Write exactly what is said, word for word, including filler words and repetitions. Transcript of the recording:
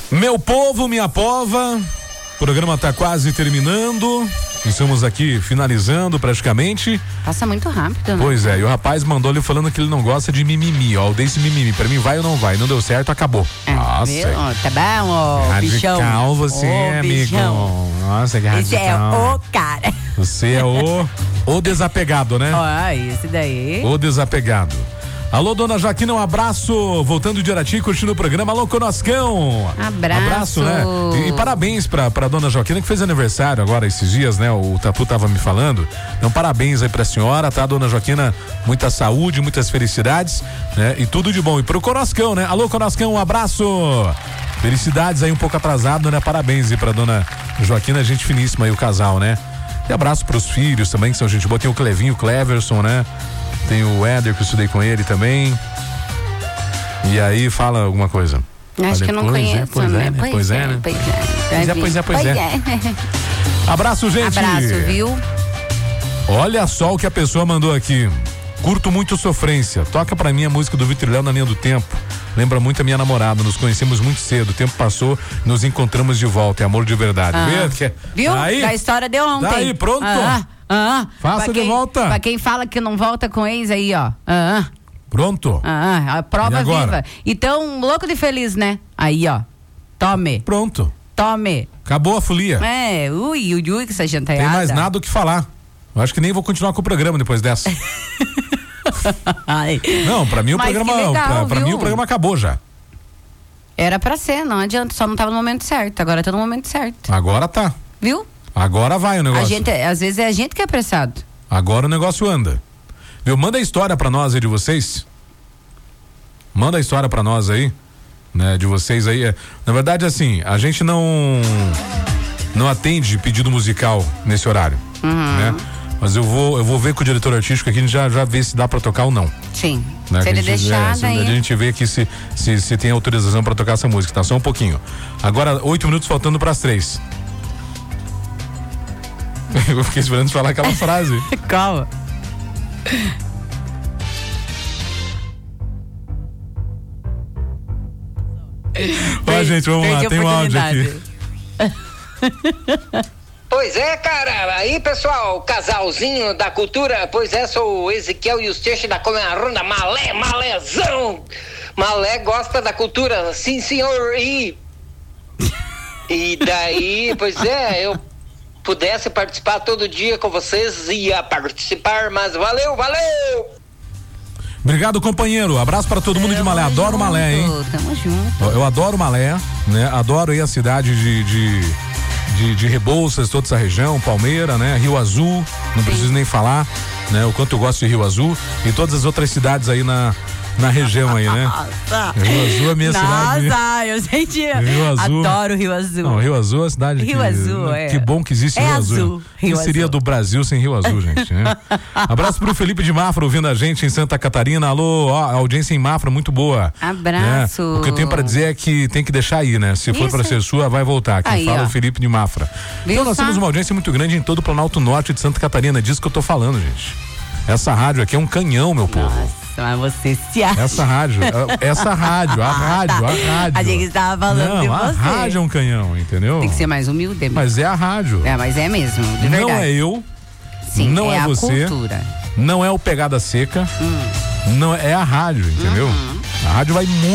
Meu povo, minha pova, o programa tá quase terminando. Estamos aqui finalizando praticamente. Passa muito rápido, né? Pois é, e o rapaz mandou ele falando que ele não gosta de mimimi, ó. Desse mimimi, pra mim vai ou não vai? Não deu certo, acabou. É, Nossa. viu? Tá bom, ó, radical bichão. você é, Ô, amigo. bichão. Nossa, que radical. Esse é o cara. Você é o, o desapegado, né? Ó, esse daí. O desapegado. Alô, dona Joaquina, um abraço. Voltando de Irati, curtindo o programa. Alô, Conoscão. Abraço. Abraço, né? E, e parabéns pra, pra dona Joaquina, que fez aniversário agora esses dias, né? O Tatu tava me falando. Então, parabéns aí pra senhora, tá, dona Joaquina? Muita saúde, muitas felicidades, né? E tudo de bom. E pro Conoscão, né? Alô, Conoscão, um abraço. Felicidades aí, um pouco atrasado, né? Parabéns aí pra dona Joaquina, gente finíssima aí, o casal, né? E abraço pros filhos também, que são gente boa. Tem o Clevinho, o Cleverson, né? Tem o Éder, que eu estudei com ele também. E aí, fala alguma coisa. Acho Olha, que eu não pois conheço, é, pois né? é, né? Pois é, né? Pois é, Pois é, pois é, pois é. Abraço, gente. Abraço, viu? Olha só o que a pessoa mandou aqui. Curto muito Sofrência. Toca pra mim a música do Vitor e Léo, Na Linha do Tempo. Lembra muito a minha namorada. Nos conhecemos muito cedo. O tempo passou, nos encontramos de volta. É amor de verdade. Ah. Vê? Viu? Aí, Da história de ontem. daí, pronto. Ah, ah, Faça pra de quem, volta. Pra quem fala que não volta com ex aí, ó. Ah, Pronto. ah, a prova E agora? viva. Então, louco de feliz, né? Aí, ó. Tome. Pronto. Tome. Acabou a folia. É, ui, ui, ui, que essa janteada. Tem mais nada o que falar. Eu acho que nem vou continuar com o programa depois dessa. Ai. Não, pra mim o Mas programa, que legal, pra, pra viu? mim o programa acabou já. Era pra ser, não adianta, só não tava no momento certo. Agora tá no momento certo. Agora tá. Viu? Agora vai o negócio. A gente, às vezes é a gente que é apressado. Agora o negócio anda. Viu? Manda a história pra nós aí de vocês. Manda a história pra nós aí, né? De vocês aí. É, na verdade, assim, a gente não não atende pedido musical nesse horário, Uhum. né? Mas eu vou eu vou ver com o diretor artístico aqui, a gente já já vê se dá pra tocar ou não. Sim. Né? Se Que ele a gente, deixar, é, se daí. a gente vê aqui se, se, se tem autorização pra tocar essa música, tá? Só um pouquinho. Agora, oito minutos faltando pras três. Eu fiquei esperando falar aquela frase. Calma. Ó, gente, vamos Perdi lá, a tem um áudio aqui. oportunidade. Pois é, cara. Aí, pessoal, casalzinho da cultura. Pois é, sou o Ezequiel e os Teixes da Comerunda. Malé, malézão. Malé gosta da cultura, sim, senhor. E. E daí, pois é, eu pudesse participar todo dia com vocês, ia participar, mas valeu, valeu! Obrigado, companheiro. Abraço pra todo mundo de Malé. Adoro junto, Malé, hein? Tamo junto. Eu adoro Malé, né? Adoro aí a cidade de, de, de, de Rebouças, toda essa região, Palmeira, né? Rio Azul, não preciso nem falar, né? O quanto eu gosto de Rio Azul e todas as outras cidades aí na, na região aí, né? Nossa. Rio Azul é minha cidade. Nossa, eu senti. Rio Azul. Adoro Rio Azul. Não, Rio Azul é a cidade Rio que, Azul, é. que bom que existe É Rio Azul. azul, Rio que seria Azul. do Brasil sem Rio Azul, gente, né? Abraço pro Felipe de Mafra ouvindo a gente em Santa Catarina. Alô, ó, a audiência em Mafra muito boa. Abraço. Né? O que eu tenho pra dizer é que tem que deixar aí, né? Se for Isso. pra ser sua, vai voltar. Quem Aí, fala é ó. o Felipe de Mafra. Viu Então nós só? temos uma audiência muito grande em todo o Planalto Norte de Santa Catarina. Disso que eu tô falando, gente. Essa rádio aqui é um canhão, meu povo. Nossa, mas você se acha. Essa rádio, essa rádio, a rádio, a rádio. A gente estava falando Não, de a você. rádio é um canhão, entendeu? Tem que ser mais humilde. amigo. Mas é a rádio. É, mas é mesmo, de verdade. Não é eu, Sim, não é, é a você. cultura. não é o Pegada Seca, Hum. não é a rádio, entendeu? Uhum. A rádio vai muito